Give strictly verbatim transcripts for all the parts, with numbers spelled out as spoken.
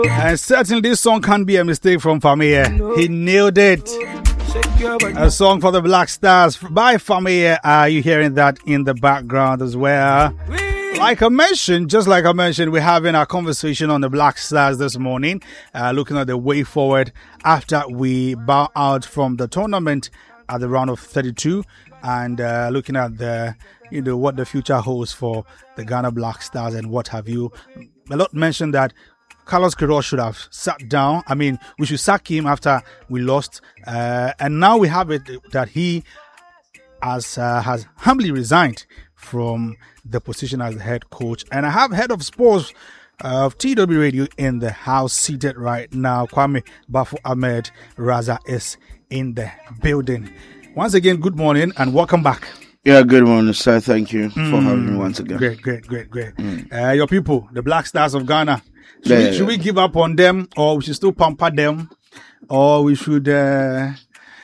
And certainly this song can't be a mistake from Famia. He nailed it. A song for the Black Stars by Famia. Are you hearing that in the background as well? Like I mentioned, just like I mentioned, we're having a conversation on the Black Stars this morning, uh, looking at the way forward after we bow out from the tournament at the round of thirty-two, and uh, looking at the, you know, what the future holds for the Ghana Black Stars and what have you. A lot mentioned that Carlos Queiroz should have sat down. I mean, we should sack him after we lost, uh, and now we have it that he has uh, has humbly resigned from the position as the head coach. And I have head of sports of T W Radio in the house seated right now. Kwame Bafo Ahmed Raza is in the building. Once again, good morning and welcome back. Yeah, good morning, sir. Thank you mm. for having me once again. Great, great, great, great. Mm. Uh, your people, the Black Stars of Ghana, should, yeah, we, yeah, should yeah. we give up on them, or we should still pamper them, or we should uh,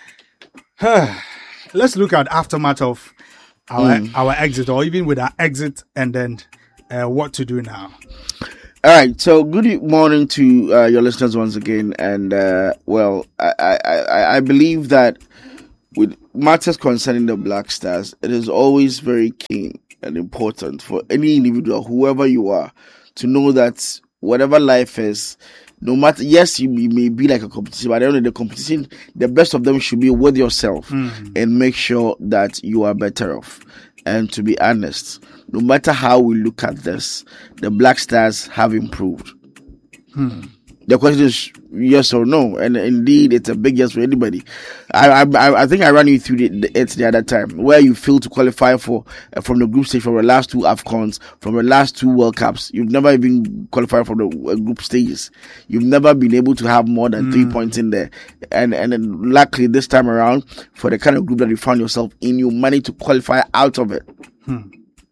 let's look at aftermath of our mm. our exit, or even with our exit, and then uh, what to do now. All right, so good morning to uh, your listeners once again, and uh, well, I, I, I, I believe that with matters concerning the Black Stars, it is always very keen and important for any individual, whoever you are, to know that whatever life is, no matter, yes, you may be like a competition, but at the end of the competition, the best of them should be with yourself mm. and make sure that you are better off. And to be honest, no matter how we look at this, the Black Stars have improved. Hmm. The question is yes or no, and indeed, it's a big yes for anybody. I I, I think I ran you through the, the, it the other time, where you failed to qualify for uh, from the group stage from the last two AFCONs, from the last two World Cups. You've never even qualified from the uh, group stages. You've never been able to have more than mm. three points in there. And and then luckily this time around, for the kind of group that you found yourself in, you managed to qualify out of it. Hmm.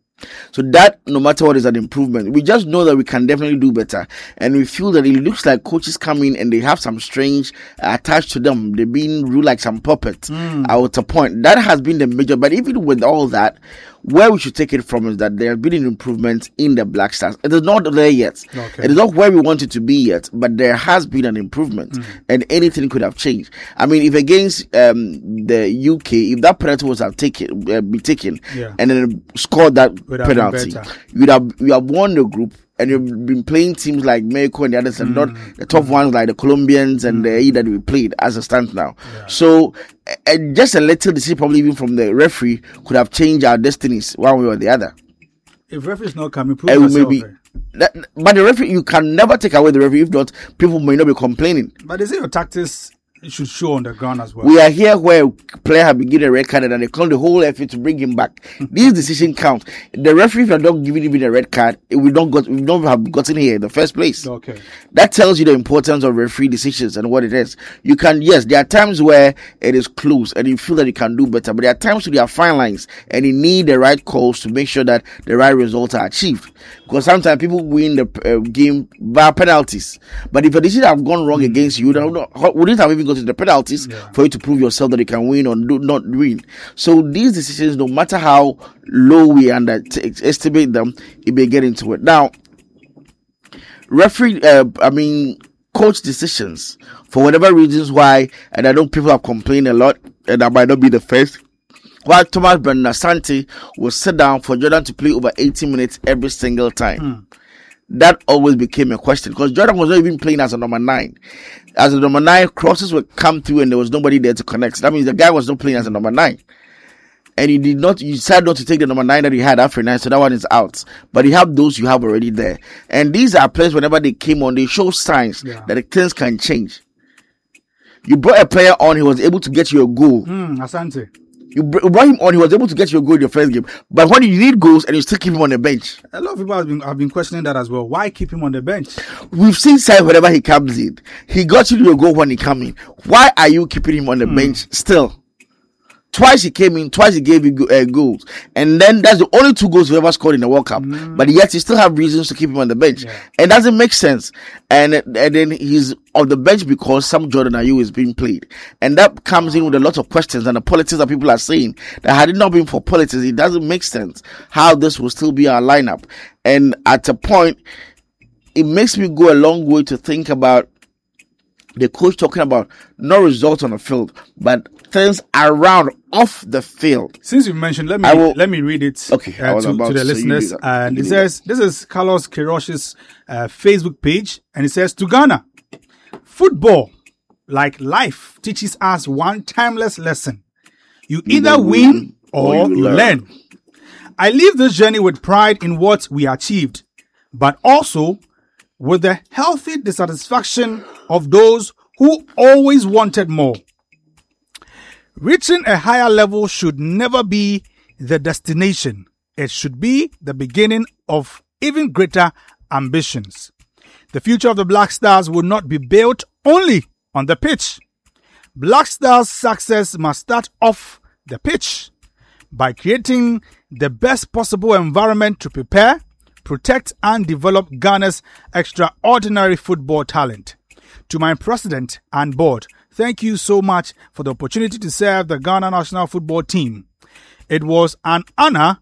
So that, no matter what, is an improvement. We just know that we can definitely do better. And we feel that it looks like coaches come in and they have some strange uh, attached to them. They're being ruled like some puppets mm. out a point. That has been the major. But even with all that, where we should take it from is that there has been an improvement in the Black Stars. It is not there yet. Okay. It is not where we want it to be yet, but there has been an improvement, mm. and anything could have changed. I mean, if against um, the U K, if that penalty was have taken, uh, be taken, yeah. and then scored that would penalty, you'd have you have won the group. And you've been playing teams like Mexico and the others, and mm. not the top mm. ones like the Colombians and mm. the E that we played as it stands now. Yeah. So, uh, just a little decision, probably even from the referee, could have changed our destinies one way or the other. If referee's not coming, prove uh, maybe that, but the referee, you can never take away the referee. If not, people may not be complaining. But is it your tactics? It should show on the ground as well. We are here where a player have been given a red card and they call the whole effort to bring him back. This decision counts. The referee, if you're not giving him a red card, we don't got we don't have gotten here in the first place. Okay. That tells you the importance of referee decisions and what it is. You can, yes, there are times where it is close and you feel that you can do better, but there are times where there are fine lines and you need the right calls to make sure that the right results are achieved. Because sometimes people win the uh, game via penalties. But if a decision have gone wrong mm-hmm. against you, you wouldn't have even got to the penalties yeah. for you to prove yourself that you can win or do not win. So these decisions, no matter how low we underestimate them, it may get into it. Now, referee, uh, I mean, coach decisions, for whatever reasons why, and I know people have complained a lot, and I might not be the first, while Thomas Bernard Asante will sit down for Jordan to play over eighty minutes every single time. Mm. That always became a question because Jordan was not even playing as a number nine. As a number nine, crosses would come through and there was nobody there to connect. That means the guy was not playing as a number nine. And he did not, you decided not to take the number nine that he had after nine, so that one is out. But you have those you have already there. And these are players, whenever they came on, they show signs yeah. that things can change. You brought a player on, he was able to get you a goal. Mm, Asante. You brought him on, he was able to get you a goal in your first game. But when you need goals and you still keep him on the bench. A lot of people have been, have been questioning that as well. Why keep him on the bench? We've seen signs whenever he comes in. He got you a goal when he came in. Why are you keeping him on the mm. bench still? Twice he came in, twice he gave you uh, goals. And then that's the only two goals we ever scored in the World Cup. Mm. But yet you still have reasons to keep him on the bench. Yeah. And it doesn't make sense. And, and then he's on the bench because some Jordan Ayew is being played. And that comes in with a lot of questions and the politics that people are saying that had it not been for politics, it doesn't make sense how this will still be our lineup. And at a point, it makes me go a long way to think about the coach talking about not results on the field, but things around off the field. Since you mentioned, let me will, let me read it okay, uh, to, to the to listeners. And it says, that. This is Carlos Queiroz' uh, Facebook page, and it says, to Ghana, football, like life, teaches us one timeless lesson. You either win or, or you, you learn. learn. I live this journey with pride in what we achieved, but also with the healthy dissatisfaction of those who always wanted more. Reaching a higher level should never be the destination. It should be the beginning of even greater ambitions. The future of the Black Stars will not be built only on the pitch. Black Stars' success must start off the pitch by creating the best possible environment to prepare, protect and develop Ghana's extraordinary football talent. To my president and board, thank you so much for the opportunity to serve the Ghana national football team. It was an honor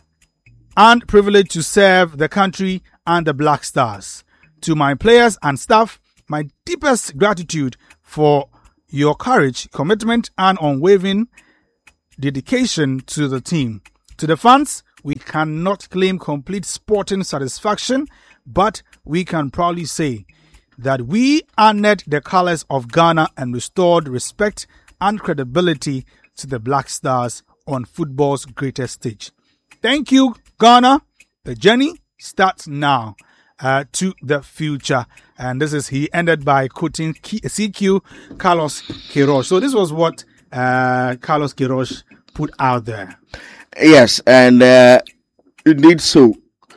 and privilege to serve the country and the Black Stars. To my players and staff, my deepest gratitude for your courage, commitment and unwavering dedication to the team. To the fans, we cannot claim complete sporting satisfaction, but we can proudly say that we honored the colors of Ghana and restored respect and credibility to the Black Stars on football's greatest stage. Thank you, Ghana. The journey starts now uh, to the future. And this is, he ended by quoting C Q Carlos Queiroz. So this was what uh, Carlos Queiroz put out there. Yes, and uh, indeed so.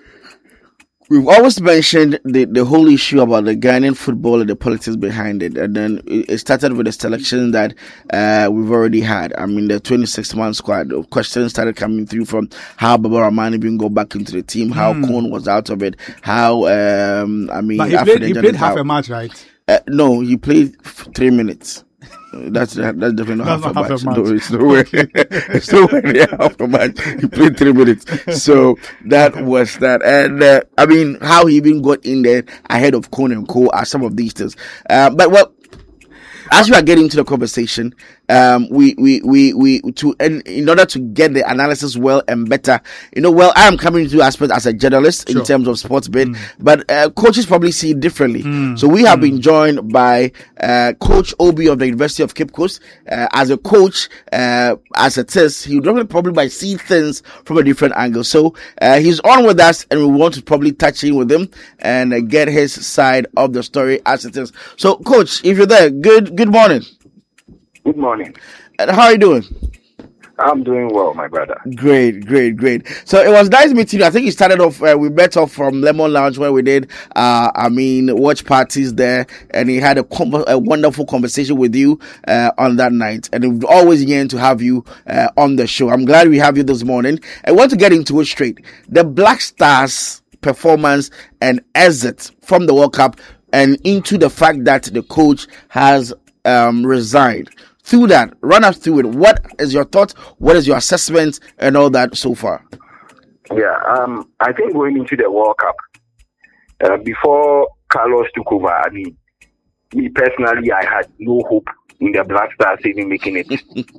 We've always mentioned the, the whole issue about the Ghanaian football and the politics behind it. And then it started with the selection that uh, we've already had. I mean, the twenty-six man squad. Questions started coming through from how Baba Rahman didn't go back into the team, how mm. Kohn was out of it, how, um, I mean... But he played, he played half how, a match, right? Uh, no, he played f- three minutes. That's that's definitely not half, half a match. match. No, it's nowhere. It's nowhere near half a match. He played three minutes. So that was that. And uh, I mean, how he even got in there ahead of Kohn and Co. are some of these things. Uh, but well, as we are getting into the conversation, um, we, we, we, we, to, in, in order to get the analysis well and better, you know, well, I am coming to aspect as a journalist sure. in terms of sports bet, mm. but, uh, coaches probably see it differently. Mm. So we have mm. been joined by, uh, Coach Obi of the University of Cape Coast. Uh, as a coach, uh, as it is, he would probably by see things from a different angle. So, uh, he's on with us and we want to probably touch in with him and uh, get his side of the story as it is. So, Coach, if you're there, good, Good morning. Good morning. And how are you doing? I'm doing well, my brother. Great, great, great. So it was nice meeting you. I think you started off, uh, we met off from Lemon Lounge where we did, uh, I mean, watch parties there. And he had a, com- a wonderful conversation with you uh, on that night. And we've always yearned to have you uh, on the show. I'm glad we have you this morning. I want to get into it straight. The Black Stars performance and exit from the World Cup and into the fact that the coach has um, resigned. Through that, run us through it. What is your thought? What is your assessment and all that so far? Yeah, um, I think going into the World Cup, uh, before Carlos took over, I mean, me personally, I had no hope in the Black Stars even making it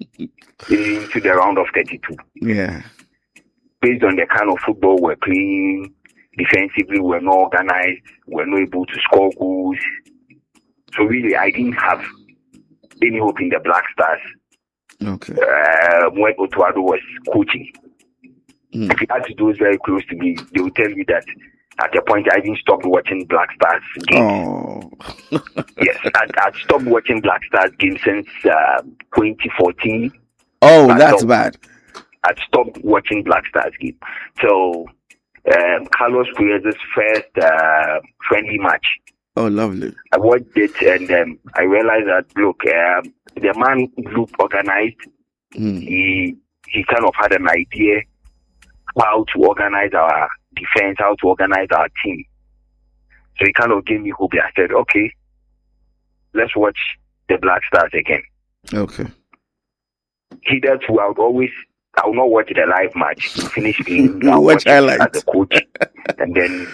into the round of thirty-two. Yeah. Based on the kind of football we're playing, defensively, we're not organized, we're not able to score goals. So really, I didn't have any hope in the Black Stars. Okay. Uh, when Otuado was coaching. Mm. If you ask those very close to me, they will tell you that at a point I even stopped watching Black Stars games. Oh. Yes, I, I'd stopped watching Black Stars games since uh, twenty fourteen. Oh, but that's no, bad. I'd stopped watching Black Stars games. So, um, Carlos Queiroz' first uh, friendly match. Oh, lovely. I watched it and um, I realized that, look, um, the man looked organized. Mm. He he kind of had an idea how to organize our defense, how to organize our team. So he kind of gave me hope. I said, okay, let's watch the Black Stars again. Okay. Hitherto, I would always, I would not watch the live match. Finish game. I'll watch highlights as a coach. And then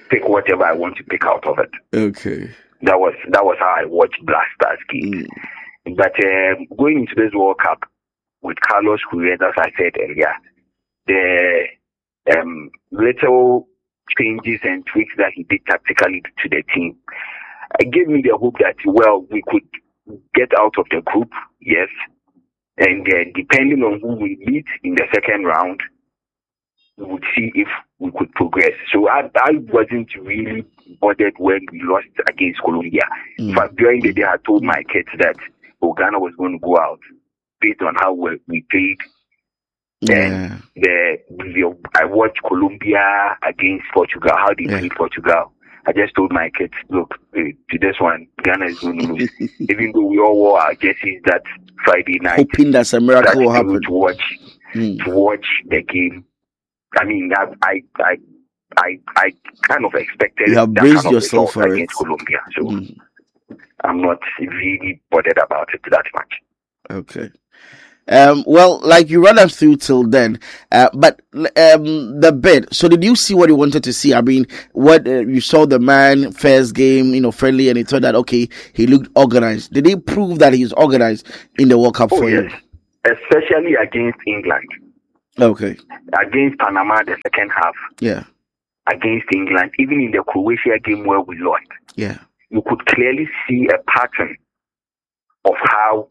pick whatever I want to pick out of it. Okay. That was that was how I watched Black Stars game. Mm. But um, going into this World Cup with Carlos Queiroz, as I said earlier, the um, little changes and tweaks that he did tactically to the team, it gave me the hope that, well, we could get out of the group, yes, and uh, depending on who we meet in the second round, we would see if we could progress. So I, I wasn't really bothered when we lost against Colombia. Mm. In fact, during the day, I told my kids that Ghana was going to go out based on how we, we played. Yeah. The, the I watched Colombia against Portugal, how they yeah. played Portugal. I just told my kids, look, to this one, Ghana is going to lose. Even though we all wore our jerseys that Friday night. Hoping that a miracle will happen. To watch, mm. to watch the game. I mean, I, I, I, I, I kind of expected you have that braced kind of yourself for against it. Colombia. So mm. I'm not really bothered about it that much. Okay. Um, well, like you ran us through till then, uh, but um, the bid. So, did you see what you wanted to see? I mean, what uh, you saw the man first game, you know, friendly, and it turned out okay. He looked organized. Did he prove that he's organized in the World Cup oh, for yes. you? Especially against England. Okay. Against Panama, the second half. Yeah. Against England, even in the Croatia game where we lost. Yeah. You could clearly see a pattern of how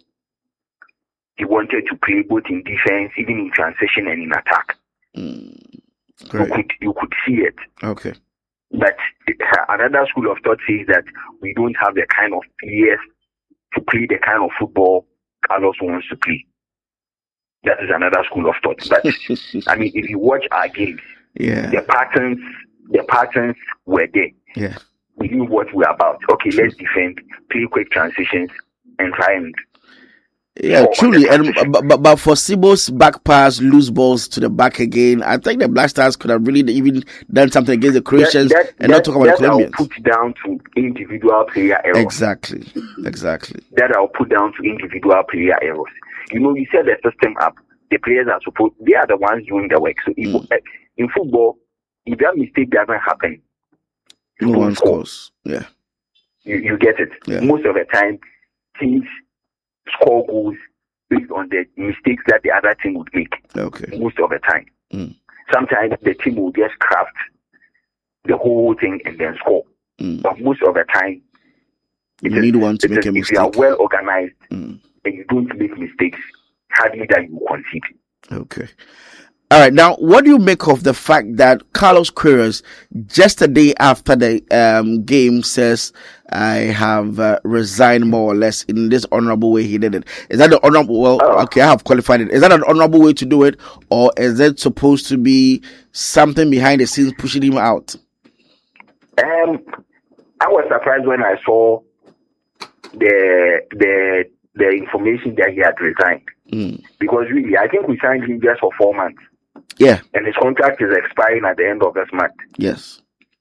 he wanted to play both in defense, even in transition and in attack. Mm, you could you could see it. Okay. But another school of thought says that we don't have the kind of players to play the kind of football Carlos wants to play. That is another school of thought. But I mean, if you watch our games, yeah, the patterns the patterns were there. Yeah. We knew what we're about. Okay, True. Let's defend, play quick transitions, and try and yeah, truly. And but, but for Sibo's back pass, loose balls to the back again, I think the Black Stars could have really even done something against the Croatians that, that, and that, not talk about the Colombians. I'll put down to individual player errors. Exactly, exactly. That I'll put down to individual player errors. You know, you set the system up. The players are supposed, they are the ones doing the work. So if, mm. in football, if that mistake doesn't happen, no one scores. Yeah, you, you get it. Yeah. Most of the time, teams score goals based on the mistakes that the other team would make. Okay. Most of the time. Mm. Sometimes the team will just craft the whole thing and then score. Mm. But most of the time, you need one to make is, a mistake. If you are well organized mm. and you don't make mistakes, hardly that you concede. Okay. All right. Now, what do you make of the fact that Carlos Queiroz, just a day after the um, game, says, I have uh, resigned more or less in this honorable way he did it? Is that the honorable? Well, oh. okay, I have qualified it. Is that an honorable way to do it? Or is it supposed to be something behind the scenes pushing him out? Um, I was surprised when I saw the the the information that he had resigned. Mm. Because really, I think we signed him just for four months. Yeah. And his contract is expiring at the end of this month. Yes.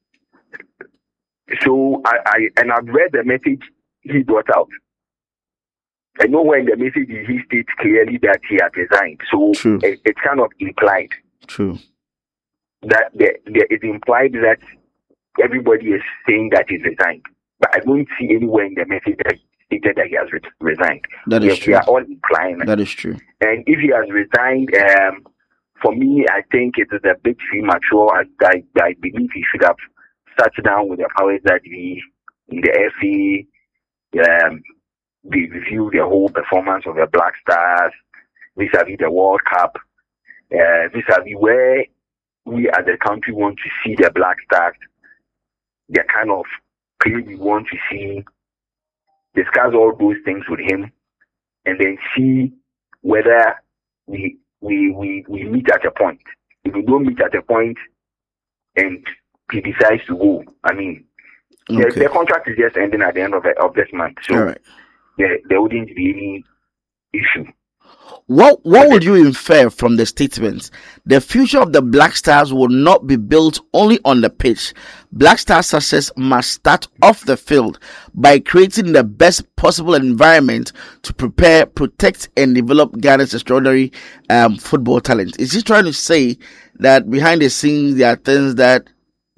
So I, I and I've read the message he brought out. I know when the message he states clearly that he had resigned. So True. It, it's kind of implied. True. That there, there is implied that everybody is saying that he's resigned. But I don't see anywhere in the message that he stated that he has re- resigned. That is we, true. We are all implying. That is true. And if he has resigned, um, for me, I think it is a bit premature. I, I, I believe he should have sat down with the powers that be in the F A, um, we review the whole performance of the Black Stars vis-a-vis the World Cup, uh, vis-a-vis where we as a country want to see the Black Stars, the kind of play we want to see, discuss all those things with him, and then see whether we we we, we meet at a point. If we don't meet at a point and he decides to go, I mean, okay. the, the contract is just ending at the end of, the, of this month. So all right. there, there wouldn't be any issue. What what would you infer from the statements? The future of the Black Stars will not be built only on the pitch. Black Stars success must start off the field by creating the best possible environment to prepare, protect, and develop Ghana's extraordinary um, football talent. Is he trying to say that behind the scenes there are things that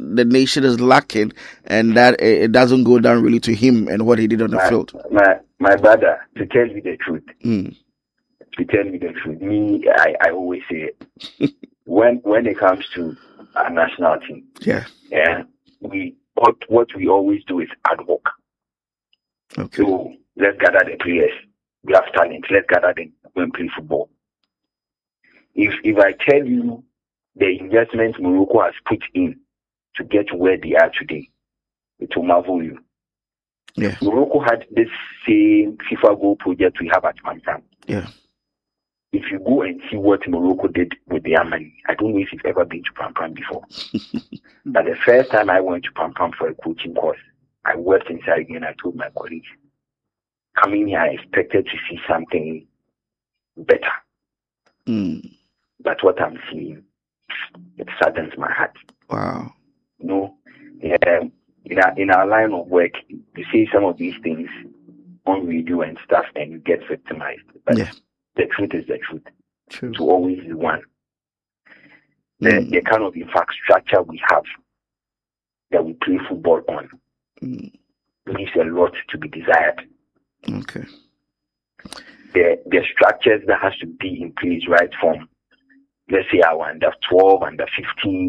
the nation is lacking, and that it doesn't go down really to him and what he did on the my, field. My my brother, to tell you the truth, mm. to tell you the truth, me, I, I always say it. when when it comes to our national team, yeah, yeah, we what what we always do is ad hoc. Okay. So let's gather the players. We have talent. Let's gather them and play football. If if I tell you the investment Morocco has put in to get to where they are today, it will marvel you. Yeah. Morocco had this same FIFA Goal project we have at Pampam. Yeah. If you go and see what Morocco did with their money, I don't know if you've ever been to Pampam before. But the first time I went to Pampam for a coaching course, I worked inside again. I told my colleagues, coming here, I expected to see something better. Mm. But what I'm seeing, it saddens my heart. Wow. You know, um, in our, in our line of work, you see some of these things on radio and stuff, and you get victimized. But yeah. the truth is the truth. True. To always be one. The, mm. the kind of infrastructure we have that we play football on mm. leaves a lot to be desired. Okay. The the structures that has to be in place right from, let's say, our under twelve, under fifteen,